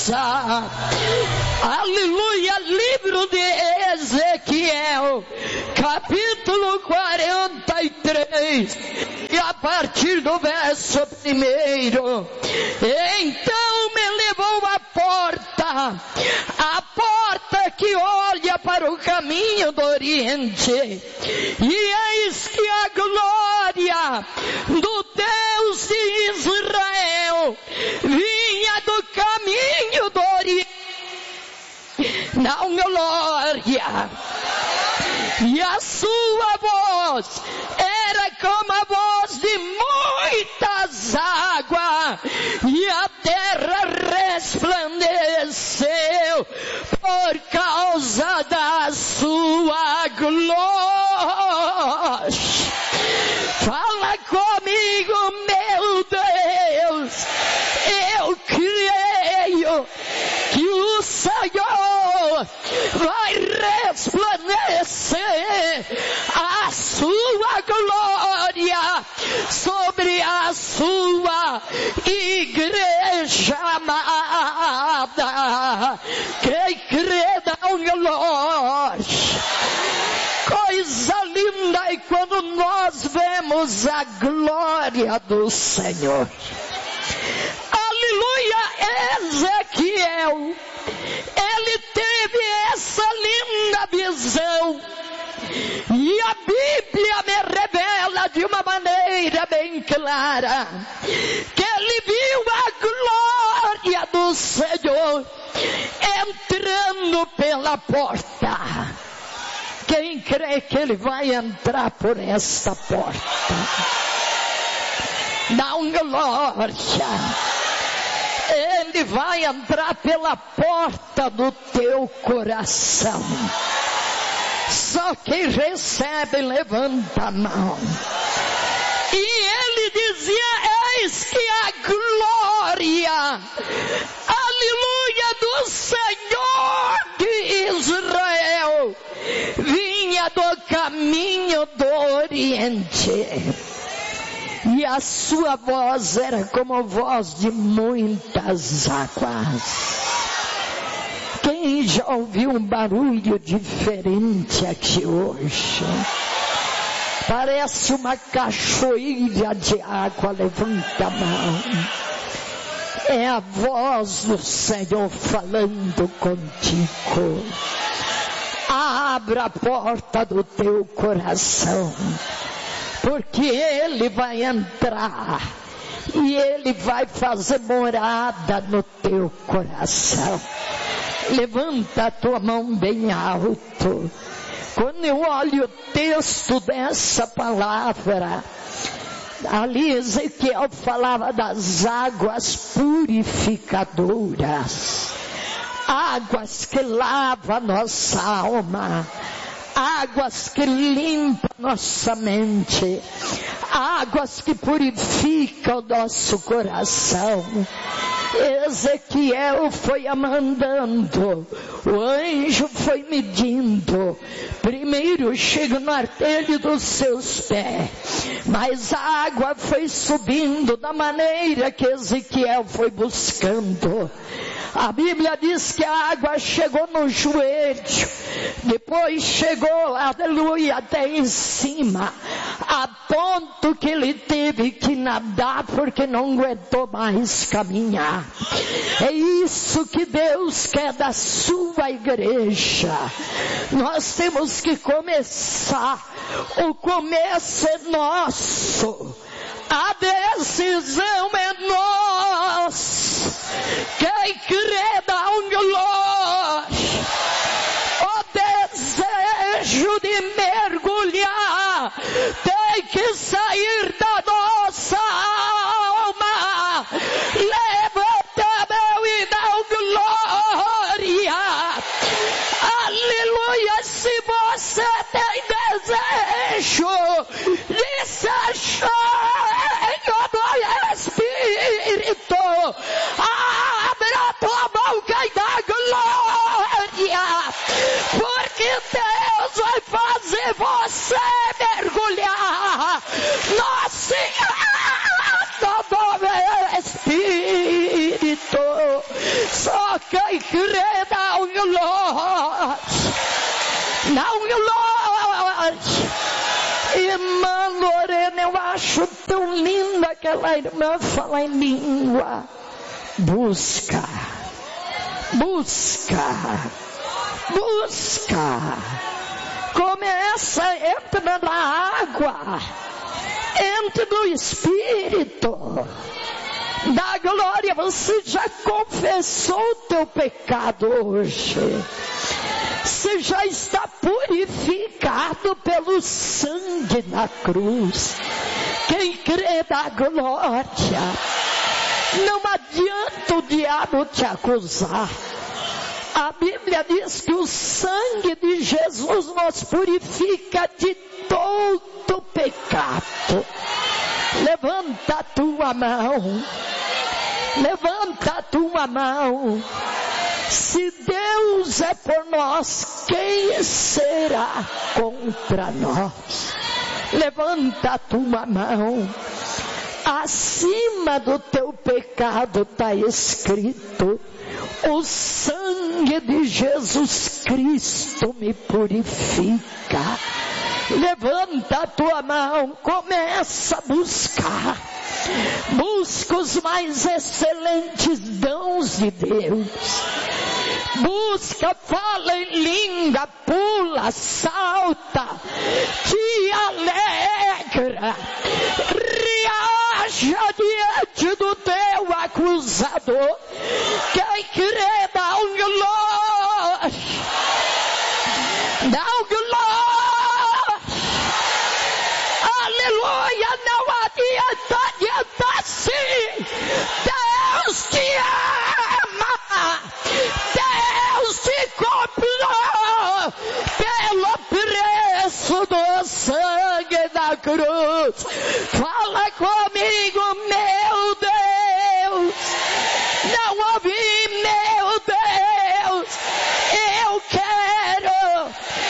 força. Aleluia. Livro de Ezequiel, capítulo 43, e a partir do verso 1. Então me levou à porta que olha para o caminho do Oriente, e eis que a glória do Deus de Israel vinha do caminho do Oriente. Não, glória. E a sua voz era como a voz de muitas águas, e a terra resplandeceu por causa da sua glória. Fala comigo, meu Deus. Eu creio que o Senhor vai resplandecer a sua glória sobre a sua igreja amada. Quem crê dá glória. Coisa linda é quando nós vemos a glória do Senhor. Aleluia. Ezequiel, ele teve essa linda visão, e a Bíblia me revela de uma maneira bem clara que ele viu a glória do Senhor entrando pela porta. Quem crê que ele vai entrar por esta porta? Dá glória. Ele vai entrar pela porta do teu coração. Só quem recebe, levanta a mão. E ele dizia, eis que a glória, aleluia, do Senhor de Israel vinha do caminho do Oriente. E a sua voz era como a voz de muitas águas. Quem já ouviu um barulho diferente aqui hoje? Parece uma cachoeira de água. Levanta a mão. É a voz do Senhor falando contigo. Abra a porta do teu coração, porque Ele vai entrar e Ele vai fazer morada no teu coração. Levanta a tua mão bem alto. Quando eu olho o texto dessa palavra, ali Ezequiel falava das águas purificadoras, águas que lavam a nossa alma, águas que limpam nossa mente, águas que purificam o nosso coração. Ezequiel foi amandando, o anjo foi medindo. Primeiro chega no artelho dos seus pés, mas a água foi subindo da maneira que Ezequiel foi buscando. A Bíblia diz que a água chegou no joelho, depois chegou, aleluia, até em cima, a ponto que ele teve que nadar porque não aguentou mais caminhar. É isso que Deus quer da sua igreja. Nós temos que começar. O começo é nosso. A decisão é nossa. Quem crê dá glória. O desejo de mergulhar tem que sair da nossa alma. Levanta a mão e dá glória. Aleluia. Se você tem desejo de ser cheio do Espírito, abra a tua boca e dá glória, porque Deus vai fazer você mergulhar no Senhor do Espírito. quem crê, dá um glória. Dá um glória. Irmã Lorena, eu acho tão linda aquela irmã falar em língua. Busca. Começa, entra na água. Entra no Espírito. Da glória, você já confessou o teu pecado hoje. Você já está purificado pelo sangue na cruz. Quem crê da glória, não adianta o diabo te acusar. A Bíblia diz que o sangue de Jesus nos purifica de todo pecado. Levanta a tua mão. Levanta a tua mão. Se Deus é por nós, quem será contra nós? Levanta a tua mão. Acima do teu pecado está escrito: o sangue de Jesus Cristo me purifica. Levanta a tua mão, começa a buscar. Busca os mais excelentes dons de Deus. Busca, fala em língua, pula, salta, te alegra, reaja diante do teu acusador. Quem crê, dá um glória, dá um glória, aleluia. Não adianta sim, Deus te ama, Deus te comprou pelo preço do sangue da cruz. Fala comigo, meu Deus, não ouvi, meu Deus, eu quero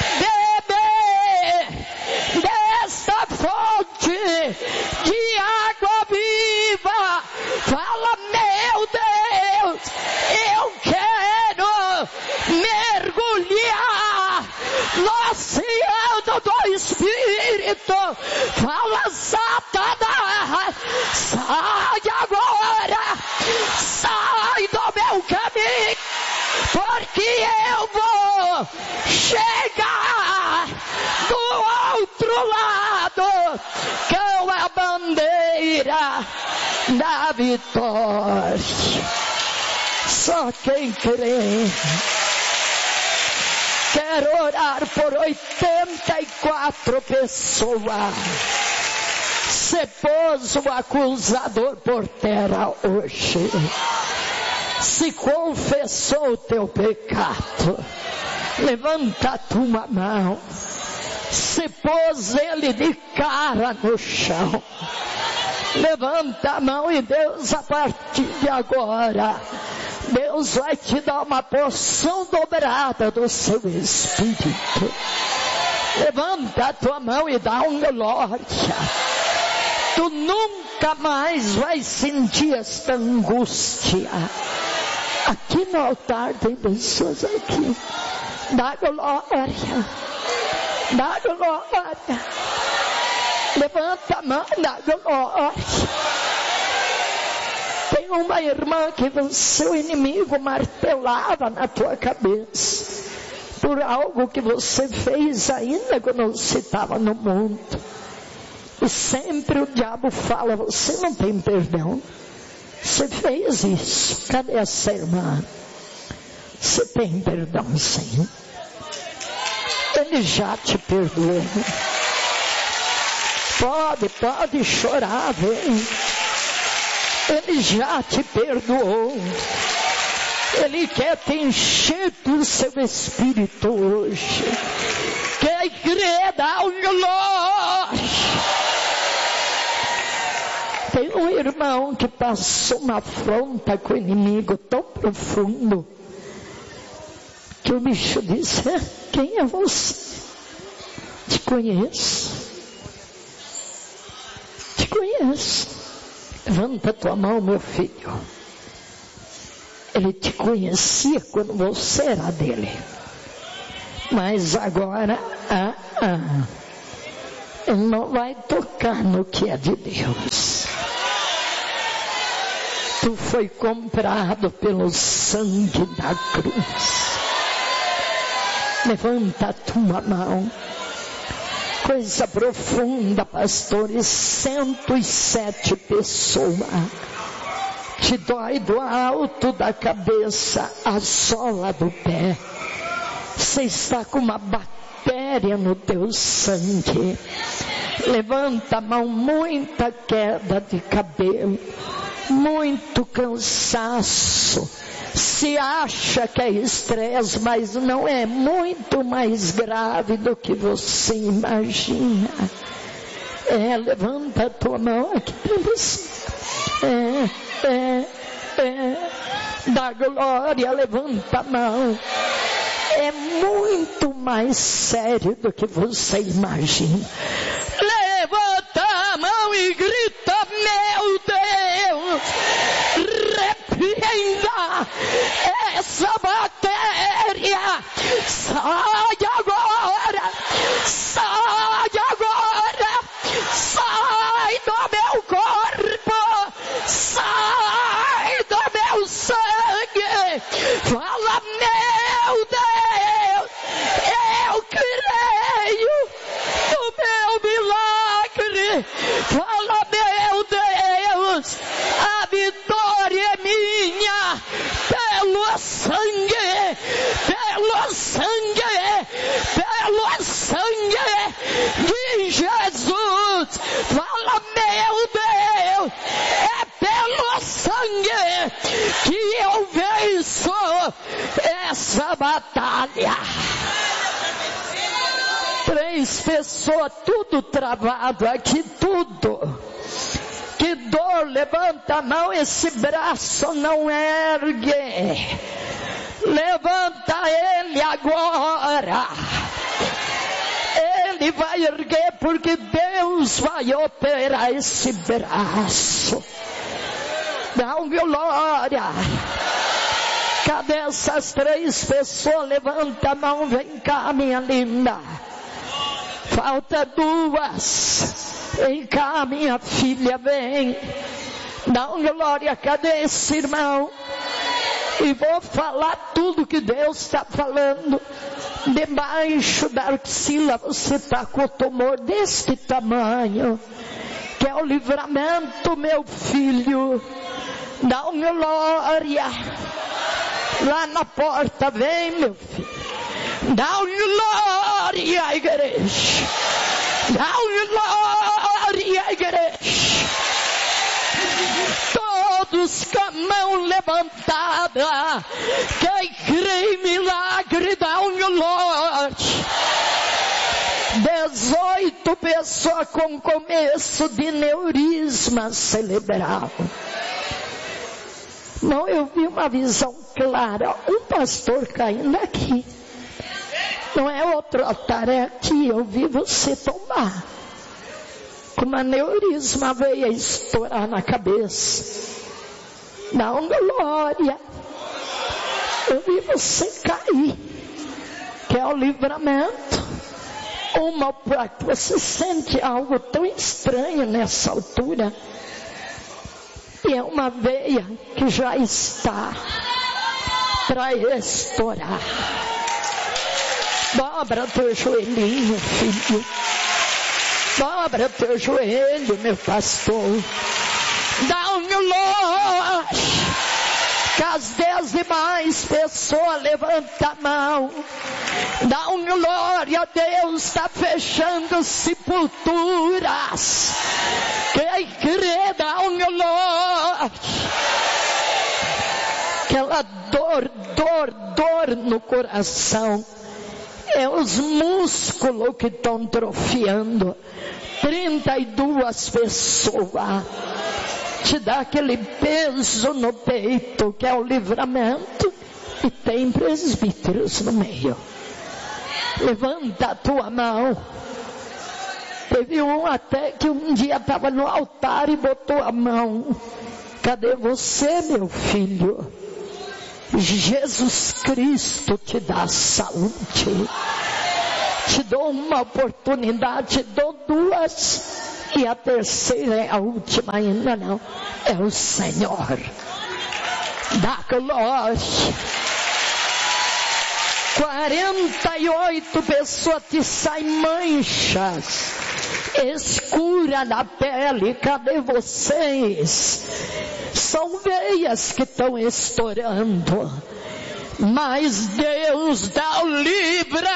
beber desta fonte de água viva. Fala, meu Deus, eu quero mergulhar no oceano do Espírito. Fala, Satanás, sai agora, sai do meu caminho, porque eu vou chegar do outro lado com a bandeira da vitória. Só quem crê. Quero orar por 84 pessoas. Você pôs o acusador por terra hoje. Se confessou o teu pecado, levanta a tua mão. Se pôs ele de cara no chão, levanta a mão e Deus, a partir de agora, Deus vai te dar uma porção dobrada do seu Espírito. Levanta a tua mão e dá um glória. Tu nunca mais vai sentir esta angústia. Aqui no altar tem pessoas aqui. Dá glória. Dá glória. Levanta a mão, dá glória. Tem uma irmã que o seu inimigo martelava na tua cabeça por algo que você fez ainda quando você estava no mundo. E sempre o diabo fala: você não tem perdão. Você fez isso. Cadê essa irmã? Você tem perdão, sim. Ele já te perdoou. Pode chorar, vem. Ele já te perdoou. Ele quer te encher do seu Espírito hoje. Quem crê, dá um glória. Tem um irmão que passou uma afronta com o inimigo tão profundo que o bicho disse: quem é você? Te conheço. Te conheço. Levanta tua mão, meu filho. Ele te conhecia quando você era dele. Mas agora, ele não vai tocar no que é de Deus. Tu foi comprado pelo sangue da cruz. Levanta a tua mão. Coisa profunda, pastores. 107 pessoas. Te dói do alto da cabeça à sola do pé. Você está com uma bactéria no teu sangue. Levanta a mão. Muita queda de cabelo. Muito cansaço. Se acha que é estresse, mas não é, muito mais grave do que você imagina. Levanta a tua mão aqui para você. Dá glória, levanta a mão. É muito mais sério do que você imagina. Levanta a mão e grita: meu Deus, repreenda essa bactéria. Sai agora, sai agora, sai do meu corpo, sai do meu sangue. Fala: meu Deus, eu creio no meu milagre. Fala: meu Deus, a vitória é minha, pelo sangue, pelo sangue, pelo sangue de Jesus. Fala: meu Deus, é pelo sangue que eu venço essa batalha. 3 pessoas, tudo travado aqui, tudo. Que dor, levanta a mão, esse braço não ergue. Levanta ele agora. Ele vai erguer porque Deus vai operar esse braço. Dá glória. Cadê essas 3 pessoas? Levanta a mão, vem cá, minha linda. Falta 2. Vem cá, minha filha, vem. Dá glória. Cadê esse irmão? E vou falar tudo que Deus está falando. Debaixo da axila você está com o tumor deste tamanho, que é o livramento, meu filho. Dá glória. Lá na porta, vem, meu filho. Dá glória, igreja. Dá glória, igreja. Todos com a mão levantada. Quem crê em milagre, dá glória. 18 pessoas com começo de neurisma cerebral. Não, eu vi uma visão clara. Um pastor caindo aqui. Não é outro altar, é aqui. Eu vi você tomar. Com uma neurisma veio a estourar na cabeça. Dá glória. Eu vi você cair. Que é o livramento. Uma para que você sente algo tão estranho nessa altura. E é uma veia que já está para estourar. Dobra teu joelhinho, filho. Dobra teu joelho, meu pastor. Dá glória. Que as 10 demais pessoas levantam a mão. Dá glória a Deus, está fechando sepulturas. Quem crê, dá glória. Aquela dor no coração. É os músculos que estão atrofiando. 32 pessoas. Te dá aquele peso no peito, que é o livramento. E tem presbíteros no meio. Levanta a tua mão. Teve um até que um dia estava no altar e botou a mão. Cadê você, meu filho? Jesus Cristo te dá saúde. Te dou uma oportunidade, te dou duas. E a terceira é a última, ainda não. É o Senhor. Dá glória. 48 pessoas te saem manchas escura na pele. Cadê vocês? São veias que estão estourando. Mas Deus dá o livramento.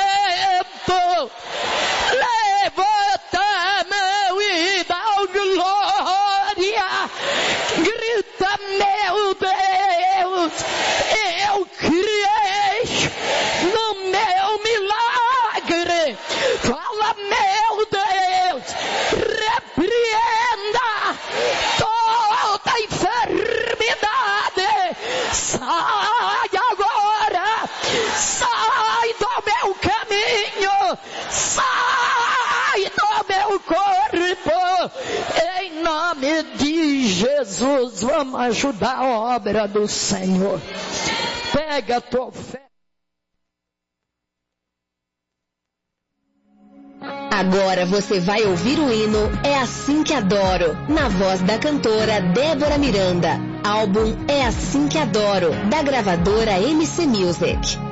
Levanta a mão e dá glória. Grita, meu Deus, eu creio no meu milagre. Fala, meu Deus, repreenda toda enfermidade. Sai agora, sai do meu caminho, sai do meu corpo, em nome de Jesus. Vamos ajudar a obra do Senhor. Pega a tua fé. Agora você vai ouvir o hino É Assim Que Adoro, na voz da cantora Débora Miranda. Álbum É Assim Que Adoro, da gravadora MC Music.